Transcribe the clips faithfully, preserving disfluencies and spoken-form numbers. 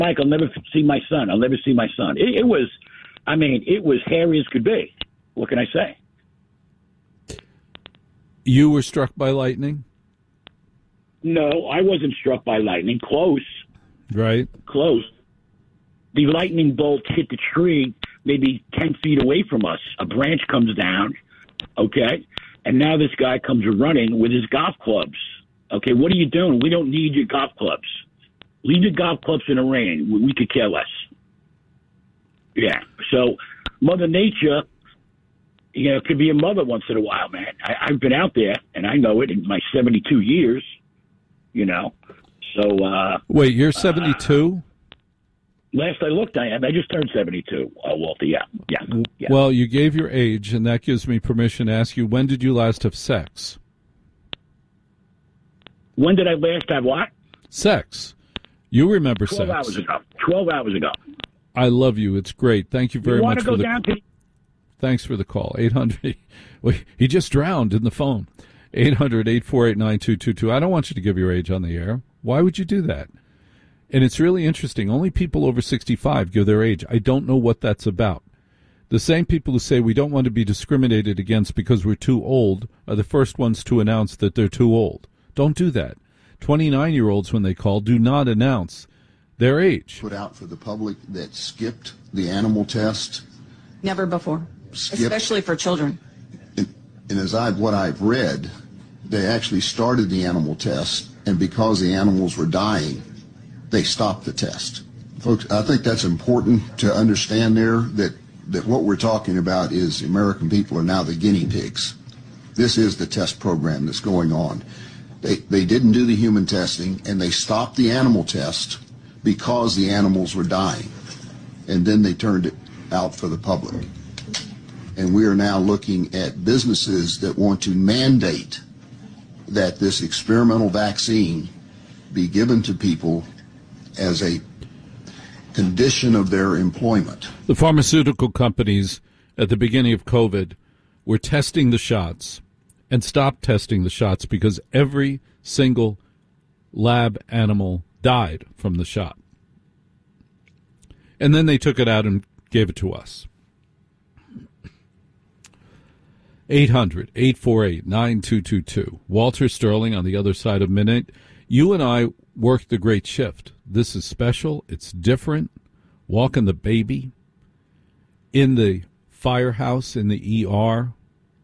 Mike, I'll never see my son. I'll never see my son. It, it was, I mean, it was hairy as could be. What can I say? You were struck by lightning? No, I wasn't struck by lightning. Close. Right. Close. The lightning bolt hit the tree maybe ten feet away from us. A branch comes down, okay? And now this guy comes running with his golf clubs. Okay, what are you doing? We don't need your golf clubs. Leave your golf clubs in the rain. We, we could care less. Yeah. So Mother Nature, you know, could be a mother once in a while, man. I, I've been out there, and I know it in my seventy-two years, you know. So uh, wait, you're seventy-two? Uh, last I looked, I am. I just turned seventy-two, uh, Walter. Yeah, yeah, yeah. Well, you gave your age, and that gives me permission to ask you, when did you last have sex? When did I last have what? Sex. You remember Twelve sex. hours ago. Twelve hours ago. I love you. It's great. Thank you very you much to for go the. Down to... Thanks for the call. Eight hundred. Well, he just drowned in the phone. Eight hundred eight four eight nine two two two. I don't want you to give your age on the air. Why would you do that? And it's really interesting. Only people over sixty-five give their age. I don't know what that's about. The same people who say we don't want to be discriminated against because we're too old are the first ones to announce that they're too old. Don't do that. twenty-nine-year-olds, when they call, do not announce their age. Put out for the public that skipped the animal test. Never before, Skipped. Especially for children. And, and as I've what I've read, they actually started the animal test, and because the animals were dying, they stopped the test. Folks, I think that's important to understand there, that, that what we're talking about is American people are now the guinea pigs. This is the test program that's going on. They, they didn't do the human testing, and they stopped the animal test because the animals were dying. And then they turned it out for the public. And we are now looking at businesses that want to mandate that this experimental vaccine be given to people as a condition of their employment. The pharmaceutical companies at the beginning of COVID were testing the shots and stopped testing the shots because every single lab animal died from the shot. And then they took it out and gave it to us. eight hundred eight four eight nine two two two. Walter Sterling on the other side of midnight. You and I worked the great shift. This is special. It's different. Walking the baby in the firehouse, in the E R,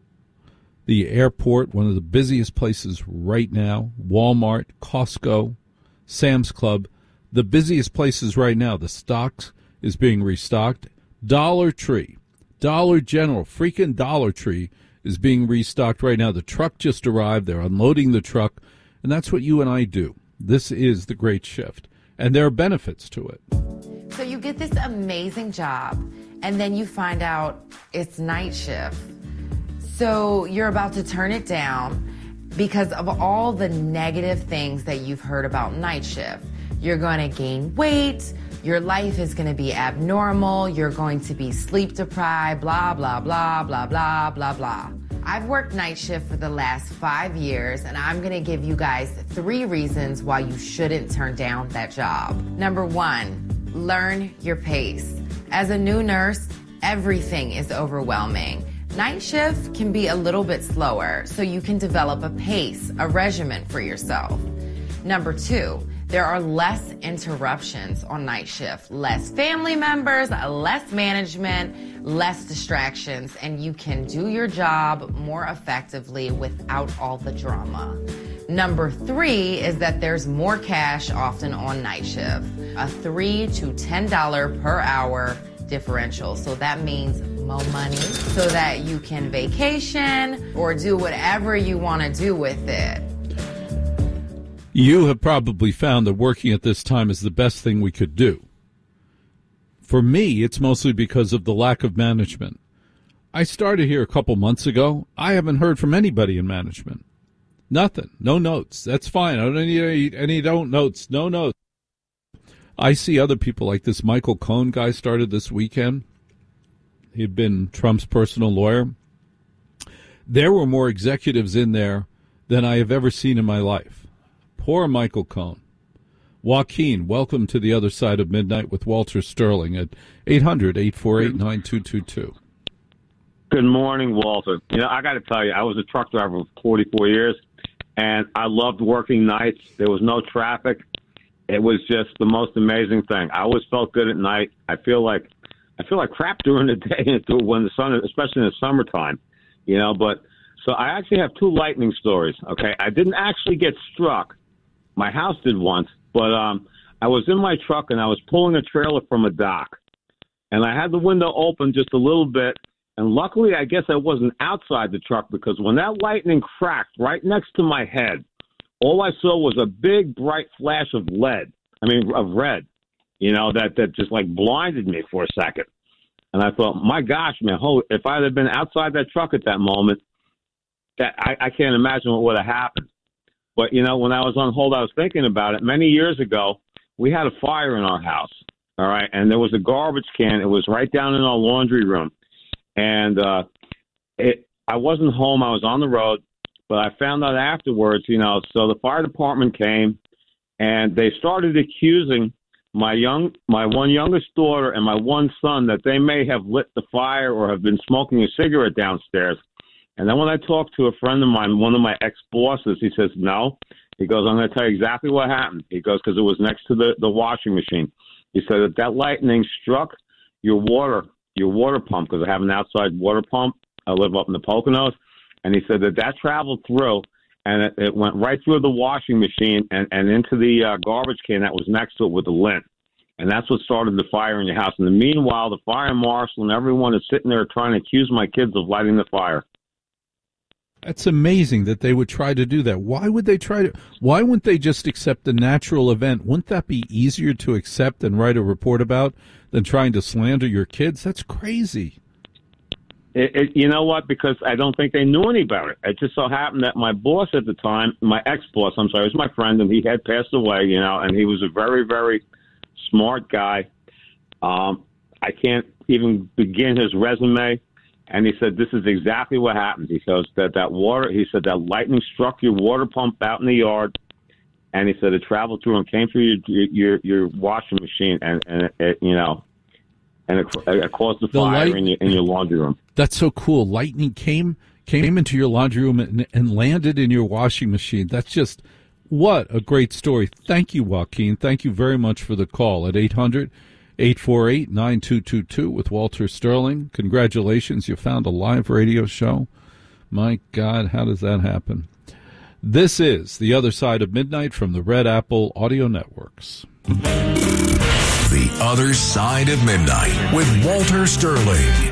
the airport, one of the busiest places right now, Walmart, Costco, Sam's Club, the busiest places right now. The stocks is being restocked. Dollar Tree, Dollar General, freaking Dollar Tree is being restocked right now. The truck just arrived. They're unloading the truck, and that's what you and I do. This is the great shift, and there are benefits to it. So you get this amazing job, and then you find out it's night shift. So you're about to turn it down because of all the negative things that you've heard about night shift. You're going to gain weight. Your life is going to be abnormal. You're going to be sleep deprived, blah, blah, blah, blah, blah, blah, blah. I've worked night shift for the last five years, and I'm going to give you guys three reasons why you shouldn't turn down that job. Number one, learn your pace. As a new nurse, everything is overwhelming. Night shift can be a little bit slower, so you can develop a pace, a regimen for yourself. Number two, there are less interruptions on night shift, less family members, less management, less distractions, and you can do your job more effectively without all the drama. Number three is that there's more cash often on night shift, a three to ten dollars per hour differential. So that means more money so that you can vacation or do whatever you want to do with it. You have probably found that working at this time is the best thing we could do. For me, it's mostly because of the lack of management. I started here a couple months ago. I haven't heard from anybody in management. Nothing. No notes. That's fine. I don't need any don't notes. No notes. I see other people like this Michael Cohen guy started this weekend. He'd been Trump's personal lawyer. There were more executives in there than I have ever seen in my life. Poor Michael Cohen. Joaquin, welcome to The Other Side of Midnight with Walter Sterling at eight hundred, eight four eight, nine two two two. Good morning, Walter. You know, I got to tell you, I was a truck driver for forty-four years, and I loved working nights. There was no traffic. It was just the most amazing thing. I always felt good at night. I feel like I feel like crap during the day when the sun, especially in the summertime, you know. But so I actually have two lightning stories. Okay, I didn't actually get struck. My house did once, but um, I was in my truck and I was pulling a trailer from a dock, and I had the window open just a little bit. And luckily, I guess I wasn't outside the truck, because when that lightning cracked right next to my head, all I saw was a big, bright flash of lead. I mean, of red, you know, that, that just like blinded me for a second. And I thought, my gosh, man, holy, if I had been outside that truck at that moment, that I, I can't imagine what would have happened. But, you know, when I was on hold, I was thinking about it. Many years ago, we had a fire in our house, all right, and there was a garbage can. It was right down in our laundry room. And uh, it, I wasn't home. I was on the road, but I found out afterwards, you know, so the fire department came, and they started accusing my young, my one youngest daughter and my one son that they may have lit the fire or have been smoking a cigarette downstairs. And then when I talked to a friend of mine, one of my ex-bosses, he says, no. He goes, I'm going to tell you exactly what happened. He goes, because it was next to the, the washing machine. He said that that lightning struck your water your water pump, because I have an outside water pump. I live up in the Poconos. And he said that that traveled through, and it, it went right through the washing machine and, and into the uh, garbage can that was next to it with the lint. And that's what started the fire in your house. And meanwhile, the fire marshal and everyone is sitting there trying to accuse my kids of lighting the fire. That's amazing that they would try to do that. Why would they try to? Why wouldn't they just accept the natural event? Wouldn't that be easier to accept and write a report about than trying to slander your kids? That's crazy. It, it, you know what? Because I don't think they knew any about it. It just so happened that my boss at the time, my ex-boss, I'm sorry, was my friend, and he had passed away, you know, and he was a very, very smart guy. Um, I can't even begin his resume. And he said, this is exactly what happened. He goes, that, that water, he said, that lightning struck your water pump out in the yard. And he said it traveled through and came through your your, your washing machine, and, and it, it, you know, and it, it caused the, the fire light, in, your, in your laundry room. That's so cool. Lightning came came into your laundry room and, and landed in your washing machine. That's just, what a great story. Thank you, Joaquin. Thank you very much for the call at eight hundred, eight four eight, nine two two two with Walter Sterling. Congratulations, you found a live radio show. My God, how does that happen? This is The Other Side of Midnight from the Red Apple Audio Networks. The Other Side of Midnight with Walter Sterling.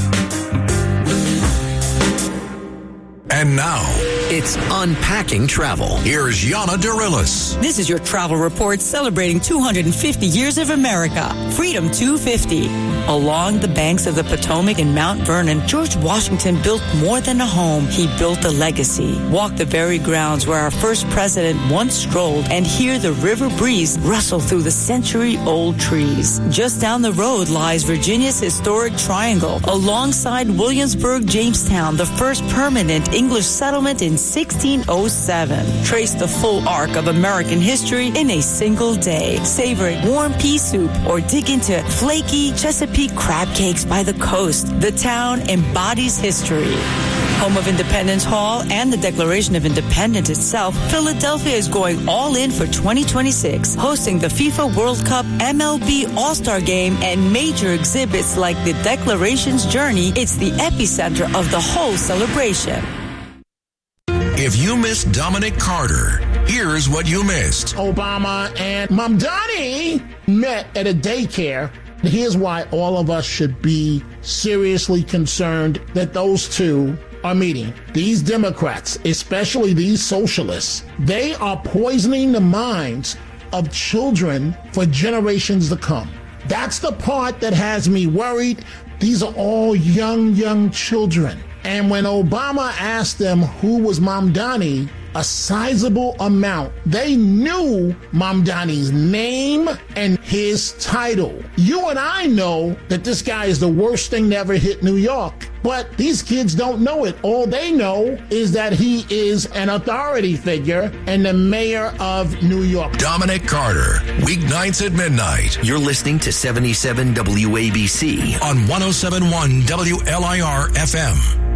And now, it's Unpacking Travel. Here's Yana Dorillis. This is your travel report celebrating two hundred fifty years of America. Freedom two fifty. Along the banks of the Potomac in Mount Vernon, George Washington built more than a home. He built a legacy. Walk the very grounds where our first president once strolled and hear the river breeze rustle through the century-old trees. Just down the road lies Virginia's historic Triangle. Alongside Williamsburg, Jamestown, the first permanent English settlement in sixteen oh seven. Trace the full arc of American history in a single day. Savor warm pea soup or dig into flaky Chesapeake crab cakes by the coast. The town embodies history. Home of Independence Hall and the Declaration of Independence itself, Philadelphia is going all in for twenty twenty-six, hosting the FIFA World Cup, M L B All-Star Game, and major exhibits like the Declaration's Journey. It's the epicenter of the whole celebration. If you missed Dominic Carter, here's what you missed. Obama and Mamdani met at a daycare. Here's why all of us should be seriously concerned that those two are meeting. These Democrats, especially these socialists, they are poisoning the minds of children for generations to come. That's the part that has me worried. These are all young, young children. And when Obama asked them who was Mamdani, a sizable amount. They knew Mamdani's name and his title. You and I know that this guy is the worst thing to ever hit New York. But these kids don't know it. All they know is that he is an authority figure and the mayor of New York. Dominic Carter, weeknights at midnight. You're listening to seventy-seven W A B C on one oh seven point one W L I R F M.